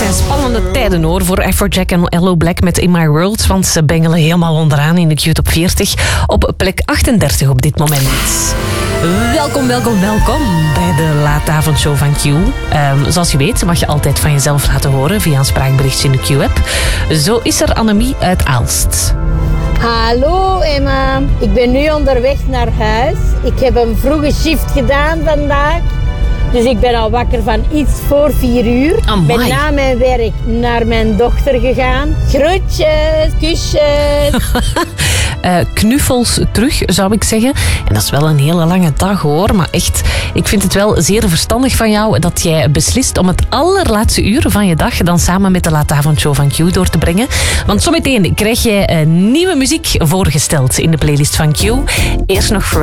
zijn spannende tijden hoor voor Afrojack en Hello Black met In My World, want ze bengelen helemaal onderaan in de Q-top 40 op plek 38 op dit moment. Welkom bij de laatavondshow van Q. Zoals je weet mag je altijd van jezelf laten horen via een spraakberichtje in de Q-app. Zo is er Annemie uit Aalst. Hallo Emma, ik ben nu onderweg naar huis. Ik heb een vroege shift gedaan vandaag. Dus ik ben al wakker van iets voor 4 uur. Ik ben na mijn werk naar mijn dochter gegaan. Groetjes, kusjes. Knuffels terug, zou ik zeggen. En dat is wel een hele lange dag hoor. Maar echt, ik vind het wel zeer verstandig van jou dat jij beslist om het allerlaatste uur van je dag dan samen met de laatavondshow van Q door te brengen. Want zometeen krijg je nieuwe muziek voorgesteld in de playlist van Q. Eerst nog